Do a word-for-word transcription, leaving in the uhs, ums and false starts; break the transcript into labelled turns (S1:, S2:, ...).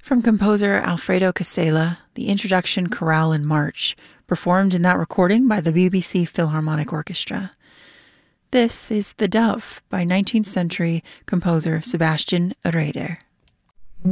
S1: From composer Alfredo Casella, the introduction chorale and march, performed in that recording by the B B C Philharmonic Orchestra. This is The Dove by nineteenth century composer Sebastian Reeder.